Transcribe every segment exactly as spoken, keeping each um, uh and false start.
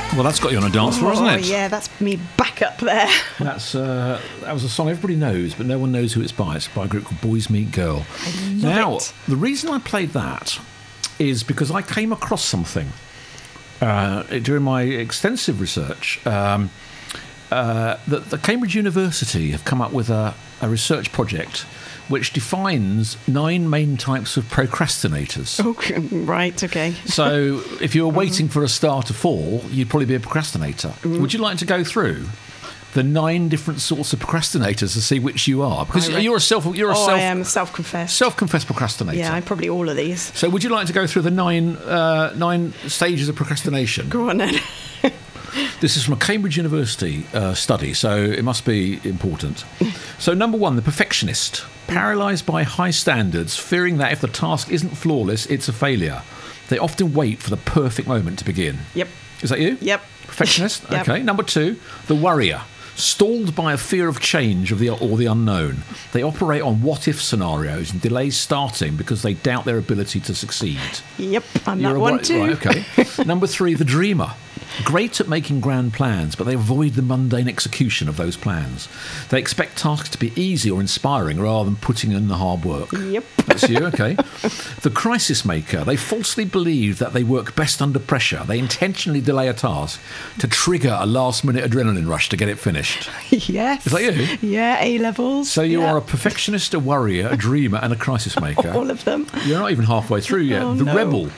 Well, that's got you on a dance floor, Oh, hasn't it? yeah, that's me back up there. That's uh, that was a song everybody knows, but no one knows who it's by. It's by a group called Boys Meet Girl. I love now, it. the reason I played that is because I came across something uh, during my extensive research um, uh, that the Cambridge University have come up with a, a research project which defines nine main types of procrastinators. Okay, right, okay. So if you were waiting for a star to fall, you'd probably be a procrastinator. Mm. Would you like to go through the nine different sorts of procrastinators to see which you are? Because I you're a self you're a oh, self I am self-confessed. self-confessed procrastinator. Yeah, I'm probably all of these. So would you like to go through the nine uh, nine stages of procrastination? Go on then. This is from a Cambridge University uh, study, so it must be important. So number one, the perfectionist. Paralysed by high standards, fearing that if the task isn't flawless, it's a failure. They often wait for the perfect moment to begin. Yep. Is that you? Yep. Perfectionist? Yep. Okay. Number two, the worrier. Stalled by a fear of change of the, or the unknown. They operate on what-if scenarios and delay starting because they doubt their ability to succeed. Yep, I'm You're that a one right- too. Right, okay. Number three, the dreamer. Great at making grand plans, but they avoid the mundane execution of those plans. They expect tasks to be easy or inspiring rather than putting in the hard work. Yep. That's you, okay. The crisis maker. They falsely believe that they work best under pressure. They intentionally delay a task to trigger a last-minute adrenaline rush to get it finished. Yes. Is that you? Yeah, A-levels. So you yeah. are a perfectionist, a worrier, a dreamer, and a crisis maker. All of them. You're not even halfway through yet. Oh, the no. rebel.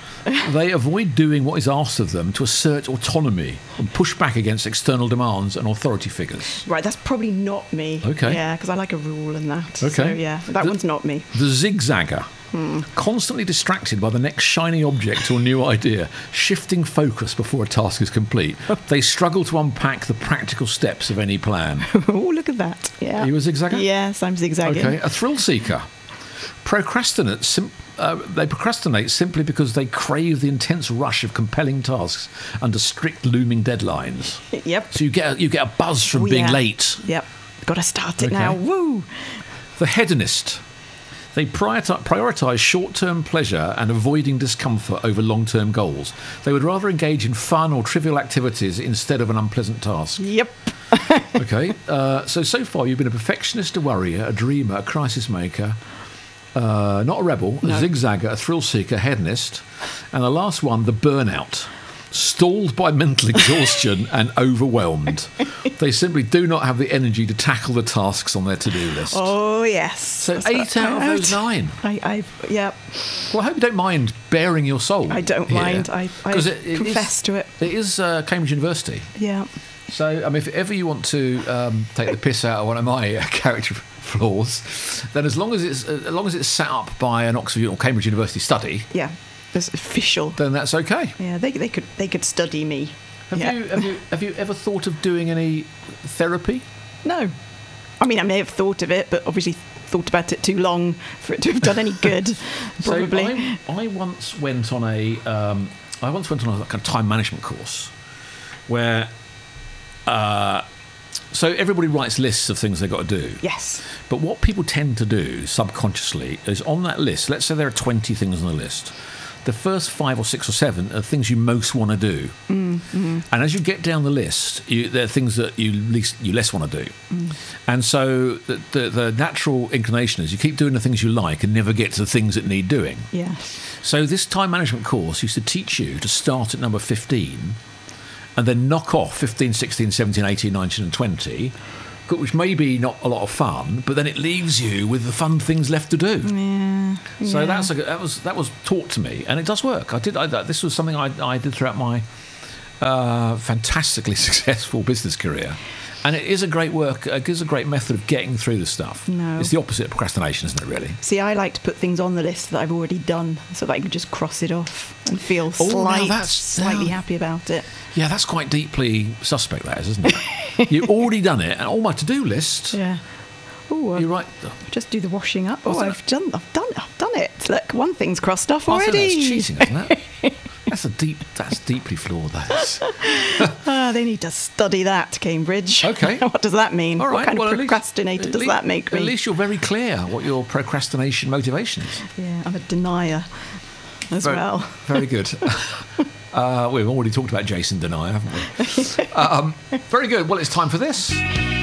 They avoid doing what is asked of them to assert autonomy and push back against external demands and authority figures. Right, that's probably not me. Okay. Yeah, because I like a rule and that. Okay. So, yeah, that The- one's not me. The zigzagger. Constantly distracted by the next shiny object or new idea, shifting focus before a task is complete. They struggle to unpack the practical steps of any plan. Oh, look at that. Yeah. Are you a zigzagger? Yes, I'm zigzagging. Okay, a thrill seeker. Procrastinate. Sim- uh, they procrastinate simply because they crave the intense rush of compelling tasks under strict looming deadlines. Yep. So you get a, you get a buzz from Oh, being yeah. late. Yep. Got to start it Okay. now. Woo. The hedonist. They prioritize, prioritize short-term pleasure and avoiding discomfort over long-term goals. They would rather engage in fun or trivial activities instead of an unpleasant task. Yep. Okay, uh, so so far you've been a perfectionist, a worrier, a dreamer, a crisis maker, uh, not a rebel, No. a zigzagger, a thrill seeker, a hedonist, and the last one, the burnout. Stalled by mental exhaustion and overwhelmed. They simply do not have the energy to tackle the tasks on their to-do list. Oh, yes. So That's eight that out of those nine. I, I, yeah, Well, I hope you don't mind bearing your soul. I don't here, mind. I, I 'cause it- it confess is- to it. It is uh, Cambridge University. Yeah. So, I mean, if ever you want to um, take the piss out of one of my uh, character flaws, then as long as it's uh, as long as it's set up by an Oxford or Cambridge University study, Yeah. It's official. then that's okay. Yeah, they, they could they could study me. Have yeah. you have you have you ever thought of doing any therapy? No. I mean, I may have thought of it, but obviously thought about it too long for it to have done any good, probably. So I, I once went on a um, I once went on a like, kind of time management course where. Uh, so everybody writes lists of things they've got to do. Yes. But what people tend to do subconsciously is on that list, let's say there are twenty things on the list, the first five or six or seven are things you most want to do. Mm-hmm. And as you get down the list, you, there are things that you least you less want to do. Mm. And so the, the, the natural inclination is you keep doing the things you like and never get to the things that need doing. Yes. So this time management course used to teach you to start at number fifteen and then knock off fifteen, sixteen, seventeen, eighteen, nineteen and twenty, which may be not a lot of fun, but then it leaves you with the fun things left to do. Yeah. So yeah. that's a, that was that was taught to me, and it does work. I did. I, this was something I, I did throughout my uh, fantastically successful business career, and it is a great work. It is a great method of getting through the stuff. No. It's the opposite of procrastination, isn't it? Really. See, I like to put things on the list that I've already done so that I can just cross it off and feel Oh, now slight, that's- slightly now- happy about it. Yeah, that's quite deeply suspect. That is, isn't it? You've already done it, and all my to-do list. Yeah. Oh, You're right. just do the washing up. Oh, Oh, that- I've done, I've done, I've done it. Look, one thing's crossed off I think already. that's cheating, isn't it? That's a deep. That's deeply flawed. That is. Ah, they need to study that, Cambridge. Okay. What does that mean? All right. What kind well, of at least- procrastinator at does lea- that make me? At least you're very clear what your procrastination motivation is. Yeah, I'm a denier as Very, well. very good. Uh, we've already talked about Jason Denier, haven't we? um, very good. Well, it's time for this.